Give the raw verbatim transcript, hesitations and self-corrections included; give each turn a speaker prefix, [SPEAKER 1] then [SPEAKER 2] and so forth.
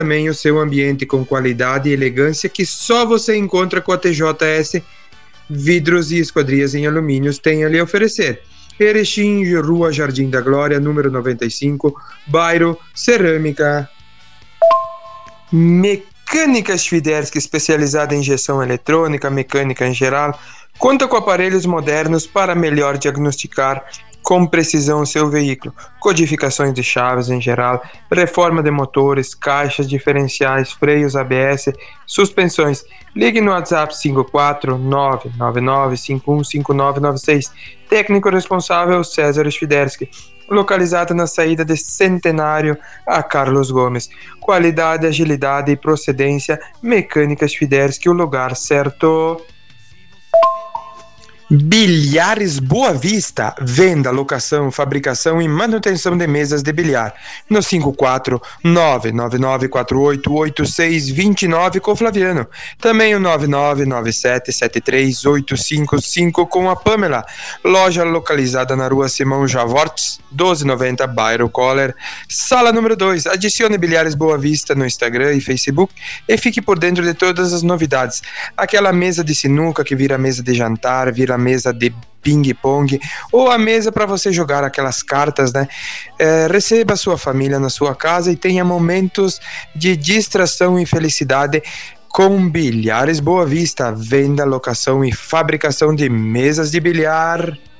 [SPEAKER 1] também o seu ambiente com qualidade e elegância que só você encontra com a T J S Vidros e Esquadrias em Alumínios tem a lhe oferecer. Erechim, Rua Jardim da Glória, número noventa e cinco, bairro Cerâmica. Mecânica Świderski, especializada em injeção eletrônica, mecânica em geral, conta com aparelhos modernos para melhor diagnosticar com precisão o seu veículo, codificações de chaves em geral, reforma de motores, caixas diferenciais, freios A B S, suspensões. Ligue no WhatsApp cinco quatro nove nove nove cinco um cinco nove nove seis. Técnico responsável César Świderski. Localizada na saída de Centenário a Carlos Gomes. Qualidade, agilidade e procedência. Mecânica Świderski, o lugar certo. Bilhares Boa Vista, venda, locação, fabricação e manutenção de mesas de bilhar, no cinco quatro nove nove nove quatro oito oito seis dois nove com Flaviano, também o nove nove nove sete sete três oito cinco cinco com a Pamela, loja localizada na rua Simão Javortes, doze noventa, bairro Coller, sala número dois, adicione Bilhares Boa Vista no Instagram e Facebook e fique por dentro de todas as novidades, aquela mesa de sinuca que vira mesa de jantar, vira mesa de ping-pong ou a mesa para você jogar aquelas cartas, né? É, receba sua família na sua casa e tenha momentos de distração e felicidade com Bilhares Boa Vista, venda, locação e fabricação de mesas de bilhar.